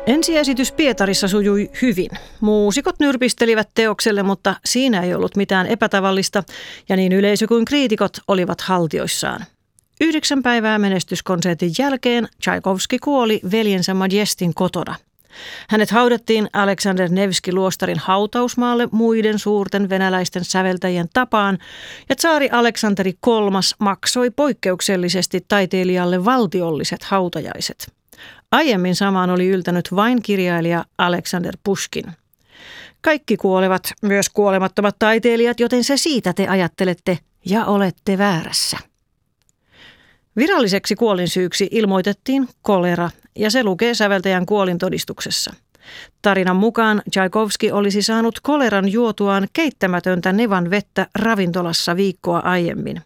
Ensiesitys Pietarissa sujui hyvin. Muusikot nyrpistelivät teokselle, mutta siinä ei ollut mitään epätavallista ja niin yleisö kuin kriitikot olivat haltioissaan. 9 päivää menestyskonsertin jälkeen Tchaikovsky kuoli veljensä Majestin kotona. Hänet haudattiin Aleksander Nevski-luostarin hautausmaalle muiden suurten venäläisten säveltäjien tapaan ja tsaari Aleksanteri III maksoi poikkeuksellisesti taiteilijalle valtiolliset hautajaiset. Aiemmin samaan oli yltänyt vain kirjailija Aleksander Puškin. Kaikki kuolevat, myös kuolemattomat taiteilijat, joten se siitä te ajattelette ja olette väärässä. Viralliseksi kuolinsyyksi ilmoitettiin kolera ja se lukee säveltäjän kuolintodistuksessa. Tarinan mukaan Tchaikovsky olisi saanut koleran juotuaan keittämätöntä nevan vettä ravintolassa viikkoa aiemmin.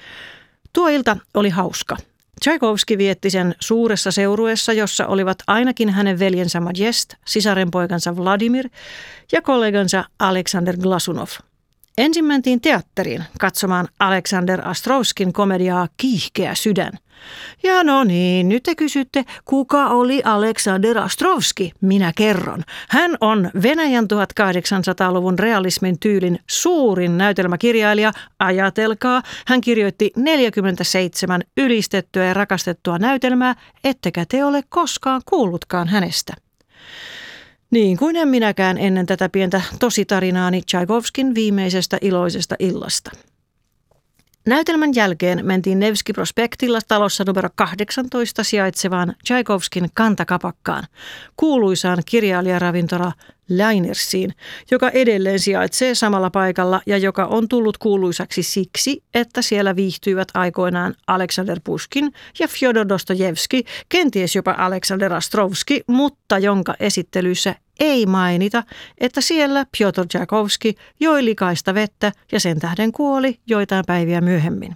Tuo ilta oli hauska. Tchaikovsky vietti sen suuressa seurueessa, jossa olivat ainakin hänen veljensä Majest, sisarenpoikansa Vladimir ja kollegansa Aleksander Glasunov. Ensin mentiin teatteriin katsomaan Aleksander Ostrovskin komediaa Kiihkeä sydän. Ja no niin, nyt te kysytte, kuka oli Aleksander Ostrovski? Minä kerron. Hän on Venäjän 1800-luvun realismin tyylin suurin näytelmäkirjailija. Ajatelkaa, hän kirjoitti 47 ylistettyä ja rakastettua näytelmää, ettekä te ole koskaan kuullutkaan hänestä. Niin kuin en minäkään ennen tätä pientä tositarinaani Tchaikovskin viimeisestä iloisesta illasta. Näytelmän jälkeen mentiin Nevski-prospektilla talossa numero 18 sijaitsevaan Tchaikovskin kantakapakkaan, kuuluisaan kirjailijaravintola Linersiin, joka edelleen sijaitsee samalla paikalla ja joka on tullut kuuluisaksi siksi, että siellä viihtyivät aikoinaan Aleksander Puškin ja Fjodor Dostojevski, kenties jopa Aleksander Ostrovski, mutta jonka esittelyissä ei mainita, että siellä Pjotr Tchaikovsky joi likaista vettä ja sen tähden kuoli joitain päiviä myöhemmin.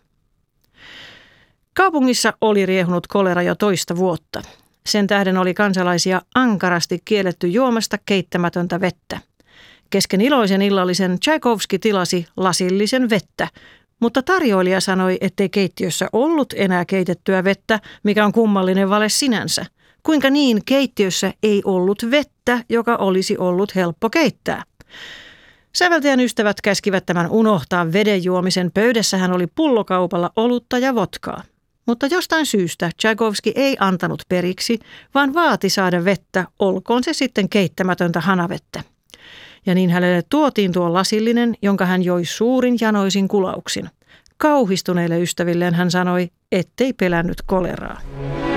Kaupungissa oli riehunut kolera jo toista vuotta. Sen tähden oli kansalaisia ankarasti kielletty juomasta keittämätöntä vettä. Kesken iloisen illallisen Tchaikovsky tilasi lasillisen vettä, mutta tarjoilija sanoi, ettei keittiössä ollut enää keitettyä vettä, mikä on kummallinen vale sinänsä. Kuinka niin keittiössä ei ollut vettä, joka olisi ollut helppo keittää? Säveltäjän ystävät käskivät tämän unohtaa veden juomisen. Pöydässähän oli pullokaupalla olutta ja vodkaa. Mutta jostain syystä Tchaikovsky ei antanut periksi, vaan vaati saada vettä, olkoon se sitten keittämätöntä hanavettä. Ja niin hänelle tuotiin tuo lasillinen, jonka hän joi suurin janoisin kulauksin. Kauhistuneille ystävilleen hän sanoi, ettei pelännyt koleraa.